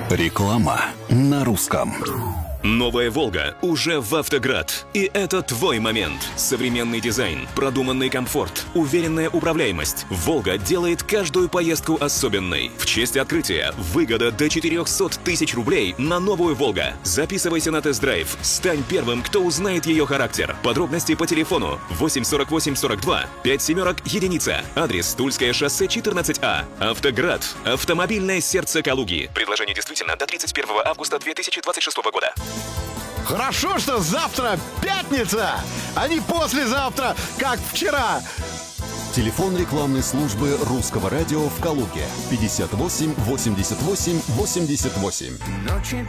Реклама на русском. Новая «Волга» уже в «Автоград». И это твой момент. Современный дизайн, продуманный комфорт, уверенная управляемость. «Волга» делает каждую поездку особенной. В честь открытия выгода до 400 тысяч рублей на новую «Волга». Записывайся на тест-драйв. Стань первым, кто узнает ее характер. Подробности по телефону 84842 57 Адрес: Тульское шоссе 14А. «Автоград». Автомобильное сердце Калуги. Предложение действительно до 31 августа 2026 года. Хорошо, что завтра пятница, а не послезавтра, как вчера. Телефон рекламной службы русского радио в Калуге 58 88 88.